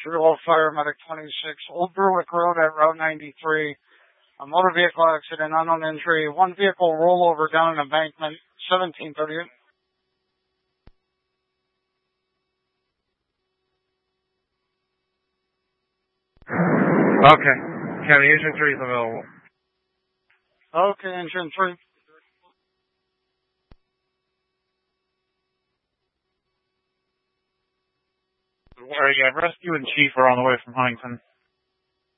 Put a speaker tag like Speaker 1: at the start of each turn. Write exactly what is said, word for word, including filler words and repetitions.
Speaker 1: True Fire Medic twenty-six, Old Berwick Road at Route ninety-three. A motor vehicle accident, unknown injury. One vehicle rollover down an embankment, seventeen thirty.
Speaker 2: Okay. County Engine three is available.
Speaker 1: Okay, Engine three.
Speaker 2: Alright, yeah, Rescue and Chief are on the way from Huntington.